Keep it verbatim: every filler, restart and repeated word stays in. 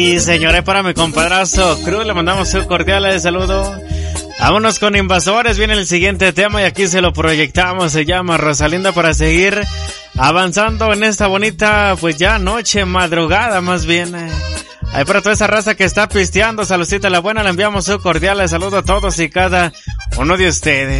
Y señores, para mi compadrazo Cruz le mandamos un cordial saludo. Vámonos con Invasores, viene el siguiente tema y aquí se lo proyectamos, se llama Rosalinda, para seguir avanzando en esta bonita, pues ya noche, madrugada más bien. Ahí para toda esa raza que está pisteando, saludcita la buena, le enviamos un cordial saludo a todos y cada uno de ustedes.